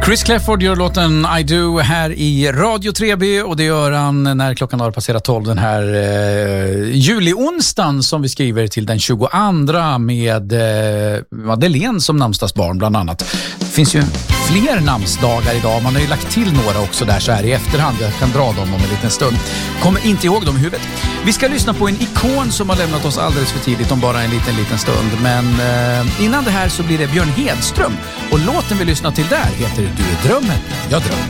Chris Clefford gör låten I Do här i Radio 3B, och det gör han när klockan har passerat 12 den här juli-onsdagen som vi skriver till den 22 med Madeleine som namnsdagsbarn bland annat. Det finns ju fler namnsdagar idag. Man har ju lagt till några också där så här i efterhand. Jag kan dra dem om en liten stund. Kommer inte ihåg dem i huvudet. Vi ska lyssna på en ikon som har lämnat oss alldeles för tidigt om bara en liten stund. Men innan det här så blir det Björn Hedström. Och låten vi lyssnar till där heter Du är drömmen, jag drömmer.